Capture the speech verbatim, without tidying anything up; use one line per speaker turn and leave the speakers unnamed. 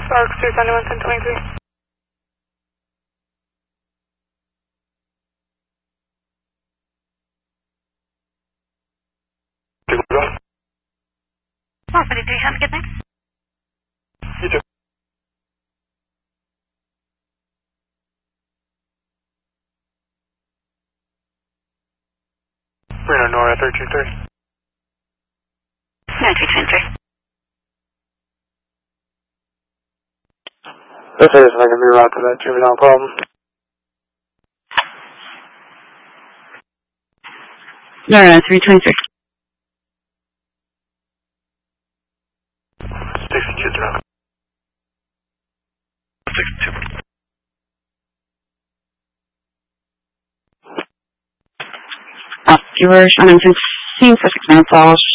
Sparks two seventy-one, ten twenty-three.
four forty-three, have a good night.
You too. Reno Nora three two three.
No, three twenty-three.
This is not going to be right to that juvenile problem.
No, no, three twenty-three.
sixty-two zero. sixty-two.
Uh, you were, I mean, since seen for six minutes, I'll